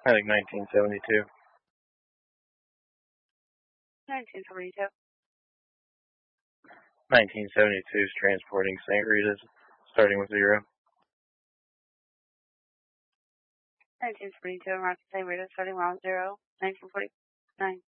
I think 1972. 1972. 1972 is transporting St. Rita's, starting with 0. 1942, Mark St. Rita, starting round 0. 1949.